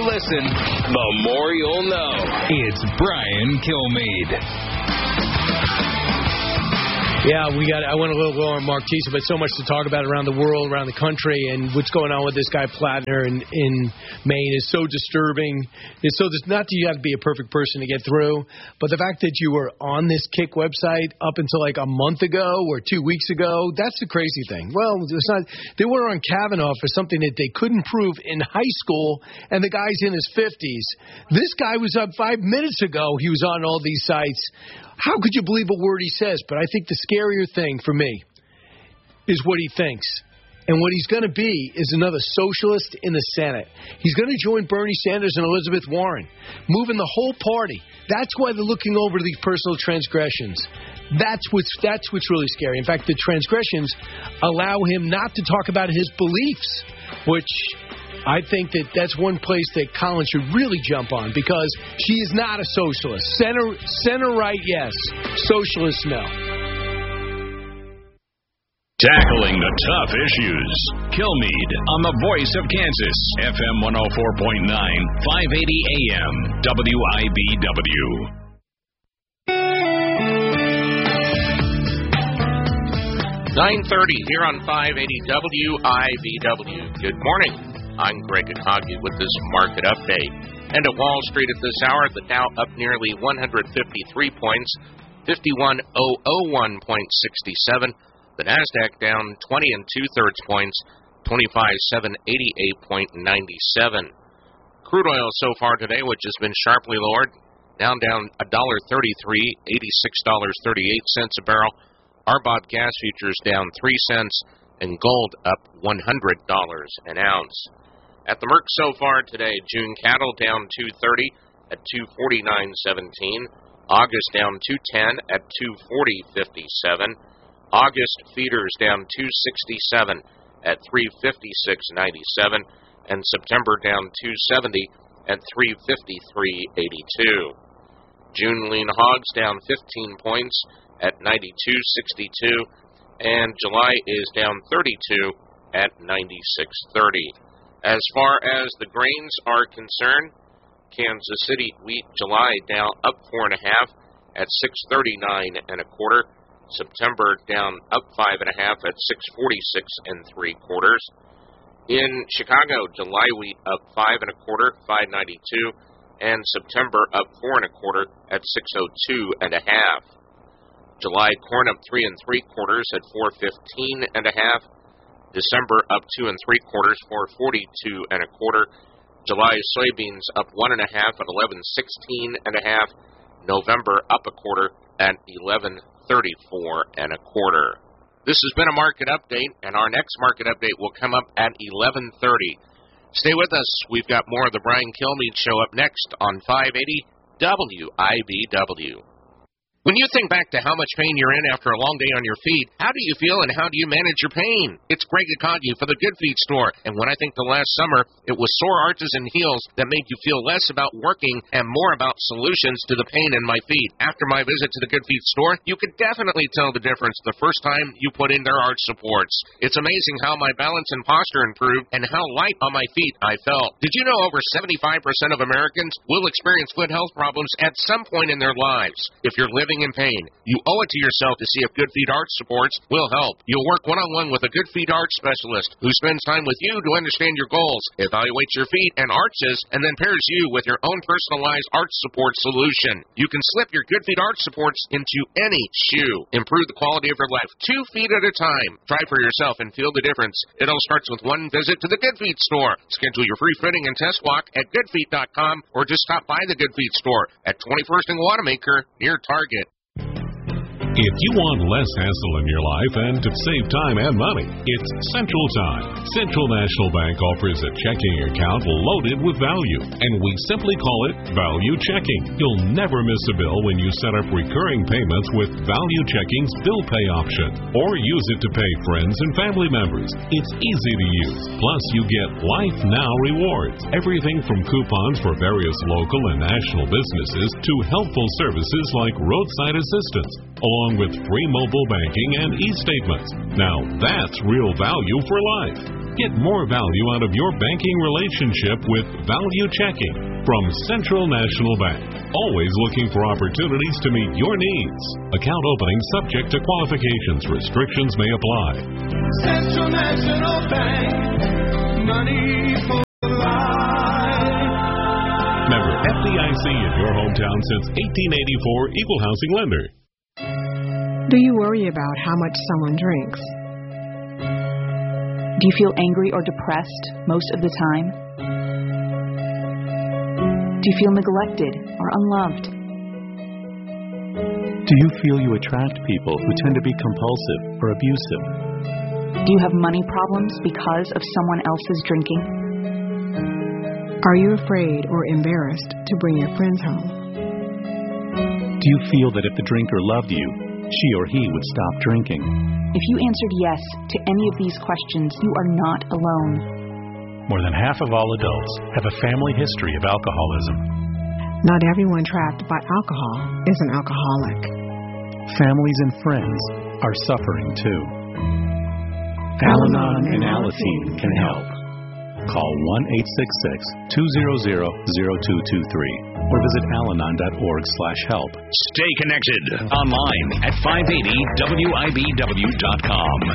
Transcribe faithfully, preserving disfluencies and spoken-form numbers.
listen, the more you'll know. It's Brian Kilmeade. Yeah, we got. I went a little low on Mark Tisa, but so much to talk about around the world, around the country, and what's going on with this guy Plattner in, in Maine is so disturbing. It's so not that you have to be a perfect person to get through, but the fact that you were on this Kick website up until like a month ago or two weeks ago, that's the crazy thing. Well, it's not. They were on Kavanaugh for something that they couldn't prove in high school, and the guy's in his fifties. This guy was up five minutes ago. He was on all these sites. How could you believe a word he says? But I think the scarier thing for me is what he thinks. And what he's going to be is another socialist in the Senate. He's going to join Bernie Sanders and Elizabeth Warren, moving the whole party. That's why they're looking over these personal transgressions. That's what's, that's what's really scary. In fact, the transgressions allow him not to talk about his beliefs, which I think that that's one place that Colin should really jump on, because he is not a socialist. Center, center right, yes. Socialist, no. Tackling the tough issues. Kilmeade on the Voice of Kansas. F M one oh four point nine, five eighty A M, W I B W. nine thirty here on five eighty W I B W. Good morning. I'm Greg Akagi with this market update. And at Wall Street at this hour, the Dow up nearly one hundred fifty-three points, fifty-one thousand one point six seven. The Nasdaq down twenty and two-thirds points, twenty-five thousand seven hundred eighty-eight point nine seven. Crude oil so far today, which has been sharply lowered, now down one dollar thirty-three, eighty-six dollars and thirty-eight cents a barrel. R B O T gas futures down three cents, and gold up one hundred dollars an ounce. At the Merc so far today, June cattle down two thirty at two forty-nine seventeen. August down two ten at two forty fifty-seven. August feeders down two sixty-seven at three fifty-six ninety-seven. And September down two seventy at three fifty-three eighty-two. June lean hogs down fifteen points at ninety-two sixty-two. And July is down thirty-two at ninety-six thirty. As far as the grains are concerned, Kansas City wheat July down up four and a half at six thirty-nine and a quarter. September down up five and a half at six forty-six and three quarters. In Chicago, July wheat up five and a quarter, five ninety-two, and September up four and a quarter at six oh two and a half. July corn up three and three quarters at four fifteen and a half. December up two and three quarters, four forty-two and a quarter. July soybeans up one and a half at eleven sixteen and a half. November up a quarter at eleven thirty-four and a quarter. This has been a market update, and our next market update will come up at eleven thirty. Stay with us. We've got more of the Brian Kilmeade Show up next on five eighty W I B W. When you think back to how much pain you're in after a long day on your feet, how do you feel and how do you manage your pain? It's Greg Akagi for the Good Feet Store, and when I think the last summer, it was sore arches and heels that made you feel less about working and more about solutions to the pain in my feet. After my visit to the Good Feet Store, you could definitely tell the difference the first time you put in their arch supports. It's amazing how my balance and posture improved and how light on my feet I felt. Did you know over seventy-five percent of Americans will experience foot health problems at some point in their lives? If you're living in pain, you owe it to yourself to see if Good Feet Arch Supports will help. You'll work one-on-one with a Good Feet Arch specialist who spends time with you to understand your goals, evaluates your feet and arches, and then pairs you with your own personalized arch support solution. You can slip your Good Feet Arch Supports into any shoe. Improve the quality of your life two feet at a time. Try for yourself and feel the difference. It all starts with one visit to the Good Feet Store. Schedule your free fitting and test walk at good feet dot com or just stop by the Good Feet Store at twenty-first and Wanamaker near Target. If you want less hassle in your life and to save time and money, it's Central Time. Central National Bank offers a checking account loaded with value, and we simply call it Value Checking. You'll never miss a bill when you set up recurring payments with Value Checking's bill pay option, or use it to pay friends and family members. It's easy to use. Plus, you get Life Now rewards, everything from coupons for various local and national businesses to helpful services like roadside assistance, along along with free mobile banking and e-statements. Now that's real value for life. Get more value out of your banking relationship with Value Checking from Central National Bank. Always looking for opportunities to meet your needs. Account opening subject to qualifications. Restrictions may apply. Central National Bank. Money for life. Member F D I C in your hometown since eighteen eighty-four. Equal housing lender. Do you worry about how much someone drinks? Do you feel angry or depressed most of the time? Do you feel neglected or unloved? Do you feel you attract people who tend to be compulsive or abusive? Do you have money problems because of someone else's drinking? Are you afraid or embarrassed to bring your friends home? Do you feel that if the drinker loved you, she or he would stop drinking? If you answered yes to any of these questions, you are not alone. More than half of all adults have a family history of alcoholism. Not everyone trapped by alcohol is an alcoholic. Families and friends are suffering too. Al-Anon and Alateen can help. Call one eight six six, two zero zero, zero two two three or visit alanon dot org slash help. Stay connected online at five eighty W I B W dot com.